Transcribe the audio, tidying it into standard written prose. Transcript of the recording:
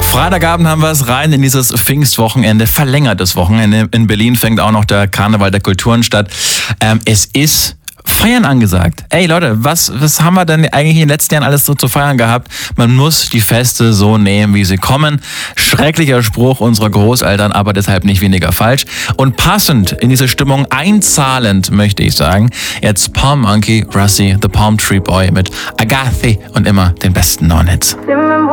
Freitagabend haben wir es rein in dieses Pfingstwochenende, verlängertes Wochenende. In Berlin fängt auch noch der Karneval der Kulturen statt. Es ist Feiern angesagt. Ey Leute, was haben wir denn eigentlich in den letzten Jahren alles so zu feiern gehabt? Man muss die Feste so nehmen, wie sie kommen. Schrecklicher Spruch unserer Großeltern, aber deshalb nicht weniger falsch. Und passend in diese Stimmung einzahlend, möchte ich sagen, jetzt Palm Monkey, Rusty, The Palm Tree Boy mit Agathe und immer den besten Non-Hits.